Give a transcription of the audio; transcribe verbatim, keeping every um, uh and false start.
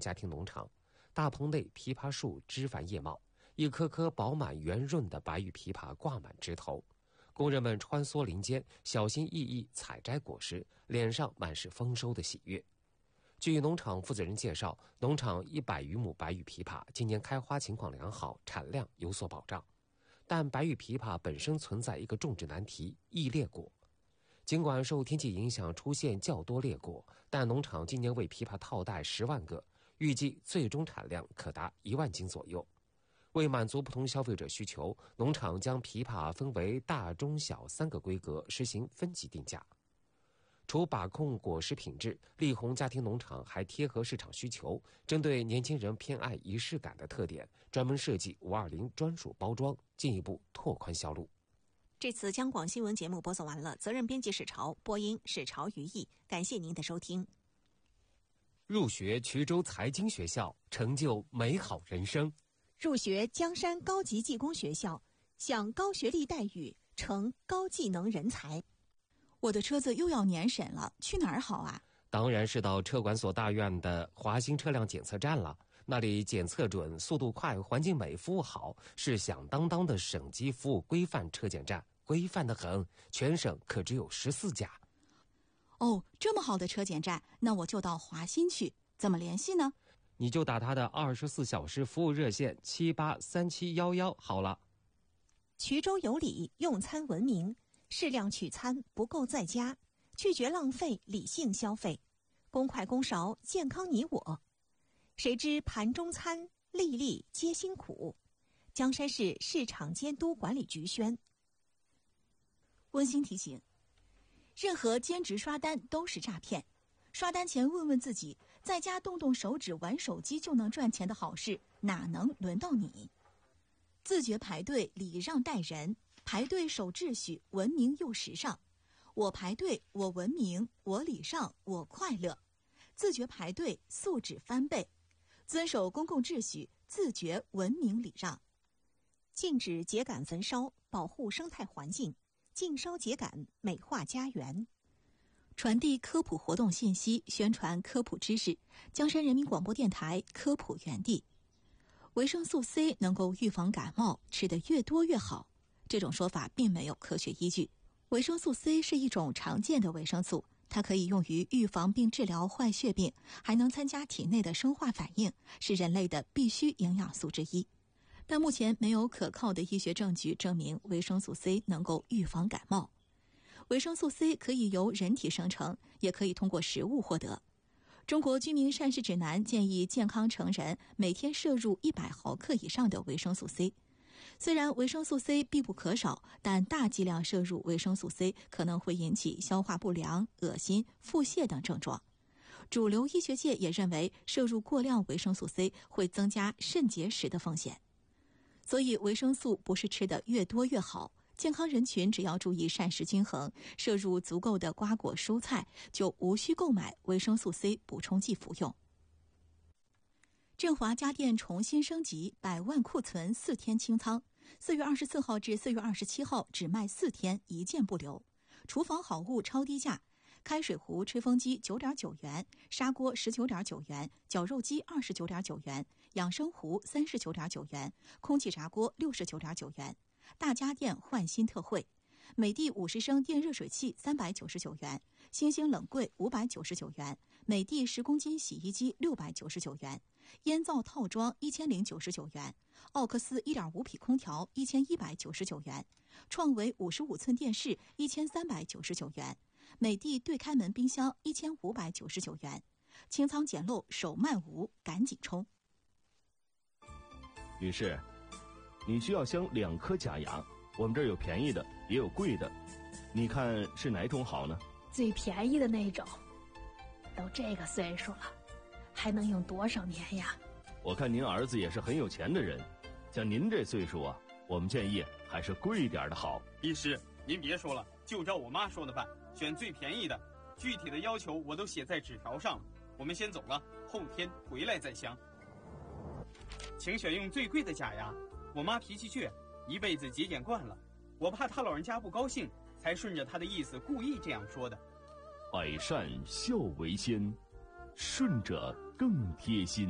家庭农场，大棚内枇杷树枝繁叶茂，一颗颗饱满圆润的白玉枇杷挂满枝头。工人们穿梭林间，小心翼翼采摘果实，脸上满是丰收的喜悦。据农场负责人介绍，农场一百余亩白玉枇杷今年开花情况良好，产量有所保障。但白玉枇杷本身存在一个种植难题——易裂果。尽管受天气影响出现较多裂果，但农场今年为枇杷套袋十万个，预计最终产量可达一万斤左右。为满足不同消费者需求，农场将枇杷分为大、中、小三个规格，实行分级定价。除把控果实品质，力宏家庭农场还贴合市场需求，针对年轻人偏爱仪式感的特点，专门设计五二零专属包装，进一步拓宽销路。 这次央广新闻节目播送完了，责任编辑史潮，播音史潮于毅，感谢您的收听。 入学衢州财经学校，成就美好人生。 入学江山高级技工学校，享高学历待遇，成高技能人才。 我的车子又要年审了，去哪儿好啊？ 当然是到车管所大院的华新车辆检测站了，那里检测准、速度快、环境美、服务好，是响当当的省级服务规范车检站，规范得很，全省可只有十四家。 哦，这么好的车检站，那我就到华新去，怎么联系呢？ 你就打他的二十四小时服务热线七八三七幺幺好了。 衢州有礼，用餐文明，适量取餐，不够在家，拒绝浪费，理性消费，公筷公勺，健康你我。谁知盘中餐，粒粒皆辛苦。江山市市场监督管理局宣。 温馨提醒：任何兼职刷单都是诈骗。刷单前问问自己，在家动动手指玩手机就能赚钱的好事，哪能轮到你？自觉排队，礼让待人，排队守秩序，文明又时尚。我排队，我文明，我礼让，我快乐。自觉排队，素质翻倍。遵守公共秩序，自觉文明礼让。 禁止秸秆焚烧，保护生态环境。禁烧秸秆，美化家园。 传递科普活动信息，宣传科普知识。江山人民广播电台科普园地。维生素 C 能够预防感冒，吃得越多越好。这种说法并没有科学依据。维生素 C 是一种常见的维生素，它可以用于预防并治疗坏血病，还能参加体内的生化反应，是人类的必需营养素之一。但目前没有可靠的医学证据证明维生素 C 能够预防感冒。维生素 C 可以由人体生成，也可以通过食物获得。中国居民膳食指南建议健康成人每天摄入一百毫克以上的维生素 C。虽然维生素 C 必不可少，但大剂量摄入维生素 C 可能会引起消化不良、恶心、腹泻等症状。主流医学界也认为，摄入过量维生素 C 会增加肾结石的风险。所以维生素不是吃得越多越好，健康人群只要注意膳食均衡，摄入足够的瓜果蔬菜，就无需购买维生素 C 补充剂服用。振华家电重新升级，百万库存四天清仓，四月二十四号至四月二十七号只卖四天，一件不留。厨房好物超低价，开水壶、吹风机九点九元，砂锅十九点九元，绞肉机二十九点九元，养生壶三十九点九元，空气炸锅六十九点九元。大家电换新特惠，美的五十升电热水器三百九十九元，星星冷柜五百九十九元，美的十公斤洗衣机六百九十九元，烟灶套装一千零九十九元，奥克斯一点五匹空调一千一百九十九元，创维五十五寸电视一千三百九十九元，美的对开门冰箱一千五百九十九元。清仓捡漏，手慢无，赶紧冲！ 女士，你需要镶两颗假牙，我们这儿有便宜的，也有贵的，你看是哪种好呢？ 最便宜的那种。都这个岁数了，还能用多少年呀？ 我看您儿子也是很有钱的人，像您这岁数啊，我们建议还是贵一点的好。 医师，您别说了，就照我妈说的办，选最便宜的，具体的要求我都写在纸条上了。我们先走了，后天回来再镶。请选用最贵的假牙。我妈脾气倔，一辈子节俭惯了，我怕她老人家不高兴，才顺着她的意思故意这样说的。 百善孝为先，顺着更贴心。